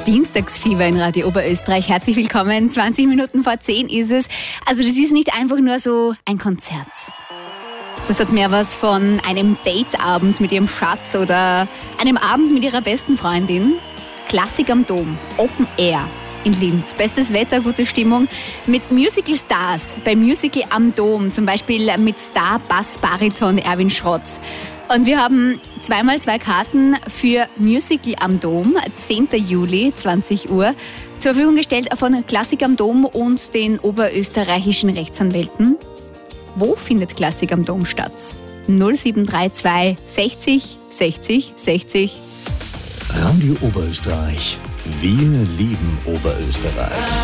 Dienstagsfieber in Radio Oberösterreich. Herzlich willkommen. 20 Minuten vor 10 ist es. Also das ist nicht einfach nur so ein Konzert. Das hat mehr was von einem Dateabend mit ihrem Schatz oder einem Abend mit ihrer besten Freundin. Klassik am Dom, Open Air in Linz. Bestes Wetter, gute Stimmung mit Musical Stars beim Musical am Dom. Zum Beispiel mit Star Bass Bariton Erwin Schrotz. Und wir haben 2x2 Karten für Musical am Dom, 10. Juli, 20 Uhr, zur Verfügung gestellt von Klassik am Dom und den oberösterreichischen Rechtsanwälten. Wo findet Klassik am Dom statt? 0732 60 60 60. Radio Oberösterreich. Wir lieben Oberösterreich.